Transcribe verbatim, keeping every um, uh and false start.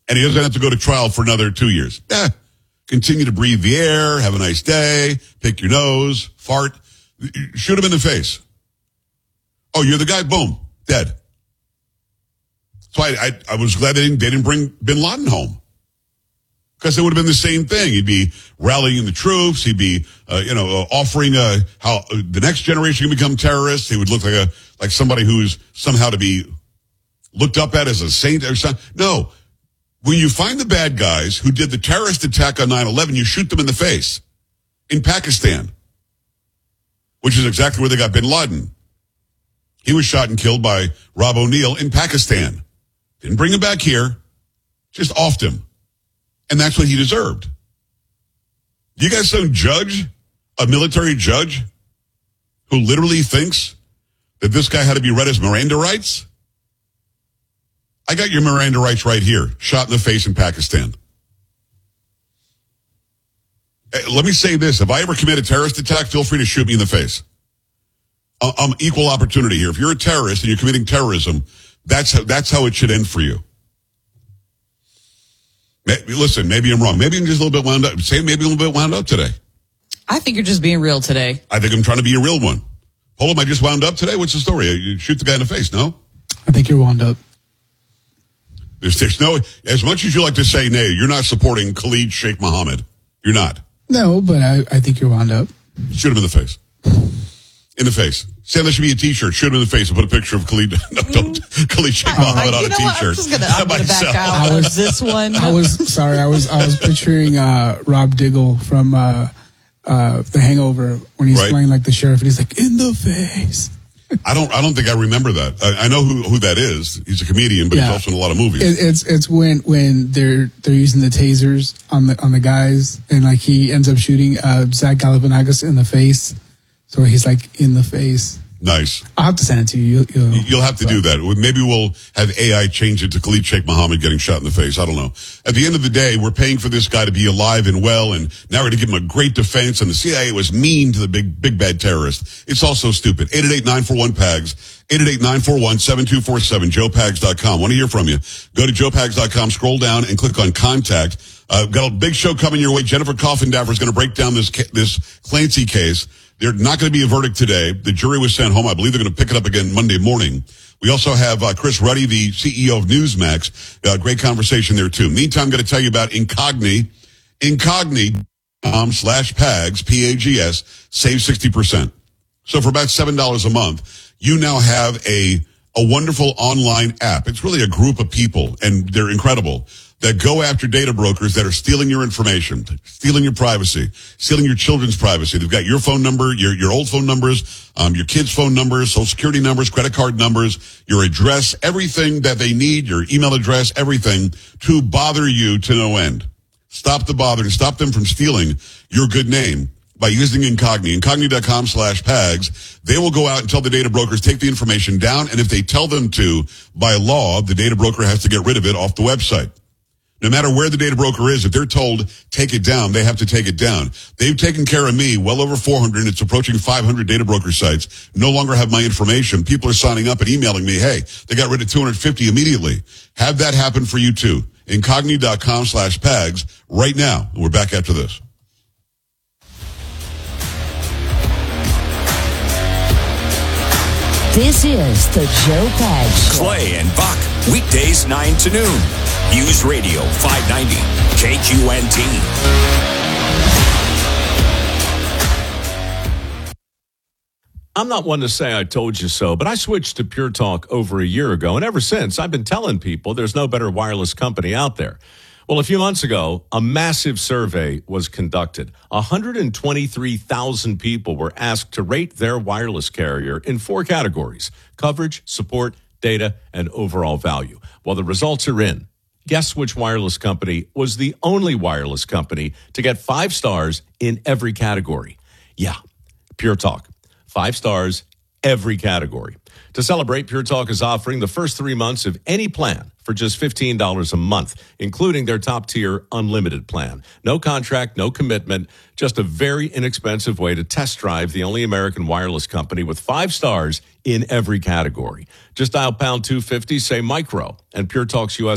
And he doesn't have to go to trial for another two years. Eh, continue to breathe the air, have a nice day, pick your nose, fart, shoot him in the face. Oh, you're the guy? Boom, dead. So I, I, I was glad they didn't, they didn't bring Bin Laden home. Because it would have been the same thing. He'd be rallying the troops. He'd be, uh, you know, uh, offering uh, how uh, the next generation can become terrorists. He would look like a like somebody who's somehow to be looked up at as a saint or something. No. When you find the bad guys who did the terrorist attack on nine eleven, you shoot them in the face. In Pakistan. Which is exactly where they got Bin Laden. He was shot and killed by Rob O'Neill in Pakistan. Didn't bring him back here. Just offed him. And that's what he deserved. You guys don't judge a military judge who literally thinks that this guy had to be read as Miranda rights? I got your Miranda rights right here. Shot in the face in Pakistan. Let me say this. If I ever commit a terrorist attack, feel free to shoot me in the face. I'm equal opportunity here. If you're a terrorist and you're committing terrorism, that's how, that's how it should end for you. Listen, maybe I'm wrong. Maybe I'm just a little bit wound up. Say maybe a little bit wound up today. I think you're just being real today. I think I'm trying to be a real one. Hold on, I just wound up today? What's the story? You shoot the guy in the face, no? I think you're wound up. There's, there's no, as much as you like to say, nay, you're not supporting Khalid Sheikh Mohammed. You're not. No, but I, I think you're wound up. Shoot him in the face. In the face. Say that should be a t-shirt. Shoot him in the face and put a picture of Khalid, no, don't, Khalid Sheikh Mohammed uh, on a what? t-shirt. I'm just gonna, I'm gonna back out I was, of this one. I was, sorry, I was, I was picturing, uh, Rob Diggle from, uh, uh, The Hangover when he's right. playing like the sheriff and he's like, in the face. I don't, I don't think I remember that. I, I know who, who that is. He's a comedian, but yeah. he's also in a lot of movies. It, it's, it's when, when they're, they're using the tasers on the, on the guys and like he ends up shooting, uh, Zach Galifianakis in the face. So he's like in the face. Nice. I'll have to send it to you. You'll, you'll, you'll have to so. do that. Maybe we'll have A I change it to Khalid Sheikh Mohammed getting shot in the face. I don't know. At the end of the day, we're paying for this guy to be alive and well, and now we're going to give him a great defense, and the C I A was mean to the big, big bad terrorist. It's all so stupid. eight eight eight, nine four one, P A G S. eight eight eight, nine four one, seven two four seven. joe pags dot com. Want to hear from you. Go to joe pags dot com, scroll down, and click on Contact. Uh, got a big show coming your way. Jennifer Coffindaffer is going to break down this this Clancy case. There's not going to be a verdict today. The jury was sent home. I believe they're going to pick it up again Monday morning. We also have uh, Chris Ruddy, the C E O of Newsmax. Uh, great conversation there, too. Meantime, I'm going to tell you about Incogni. Incogni um, slash Pags, P A G S, save sixty percent. So for about seven dollars a month, you now have a, a wonderful online app. It's really a group of people, and they're incredible, that go after data brokers that are stealing your information, stealing your privacy, stealing your children's privacy. They've got your phone number, your your old phone numbers, um, your kids' phone numbers, social security numbers, credit card numbers, your address, everything that they need, your email address, everything to bother you to no end. Stop the bothering. Stop them from stealing your good name by using Incogni. Incogni.com slash Pags. They will go out and tell the data brokers, take the information down, and if they tell them to, by law, the data broker has to get rid of it off the website. No matter where the data broker is, if they're told, take it down, they have to take it down. They've taken care of me, well over four hundred, and it's approaching five hundred data broker sites. No longer have my information. People are signing up and emailing me, hey, they got rid of two hundred fifty immediately. Have that happen for you too. Incogni.com slash Pags right now. And we're back after this. This is the Joe Pags Show. Clay and Buck, weekdays nine to noon. News Radio five ninety, K Q N T. I'm not one to say I told you so, but I switched to Pure Talk over a year ago, and ever since, I've been telling people there's no better wireless company out there. Well, a few months ago, a massive survey was conducted. one hundred twenty-three thousand people were asked to rate their wireless carrier in four categories: coverage, support, data, and overall value. Well, the results are in. Guess which wireless company was the only wireless company to get five stars in every category? Yeah, Pure Talk. Five stars, every category. To celebrate, Pure Talk is offering the first three months of any plan for just fifteen dollars a month, including their top-tier unlimited plan. No contract, no commitment, just a very inexpensive way to test drive the only American wireless company with five stars in every category. Just dial pound two fifty, say micro, and Pure Talk's U S